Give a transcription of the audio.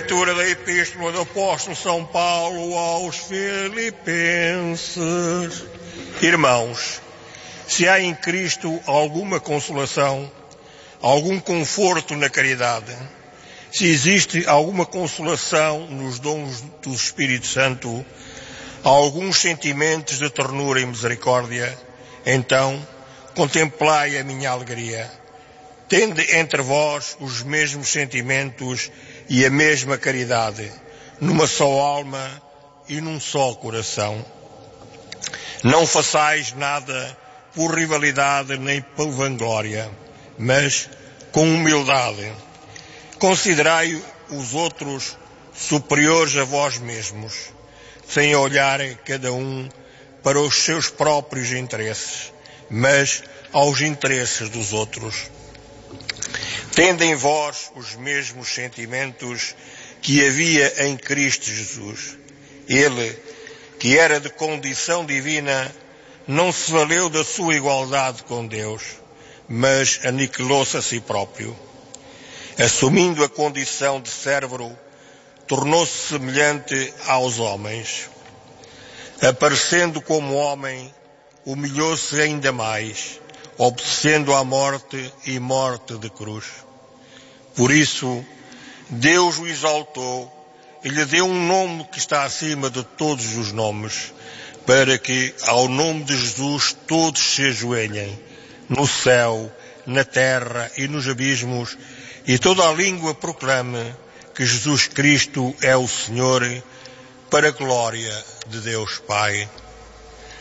Leitura da Epístola do Apóstolo São Paulo aos Filipenses. Irmãos, se há em Cristo alguma consolação, algum conforto na caridade, se existe alguma consolação nos dons do Espírito Santo, alguns sentimentos de ternura e misericórdia, então contemplai a minha alegria. Tende entre vós os mesmos sentimentos e a mesma caridade, numa só alma e num só coração. Não façais nada por rivalidade nem por vanglória, mas com humildade. Considerai os outros superiores a vós mesmos, sem olhar cada um para os seus próprios interesses, mas aos interesses dos outros. Tende em vós os mesmos sentimentos que havia em Cristo Jesus. Ele, que era de condição divina, não se valeu da sua igualdade com Deus, mas aniquilou-se a si próprio. Assumindo a condição de servo, tornou-se semelhante aos homens. Aparecendo como homem, humilhou-se ainda mais, obedecendo à morte e morte de cruz. Por isso, Deus o exaltou e lhe deu um nome que está acima de todos os nomes, para que, ao nome de Jesus, todos se ajoelhem, no céu, na terra e nos abismos, e toda a língua proclame que Jesus Cristo é o Senhor, para a glória de Deus Pai.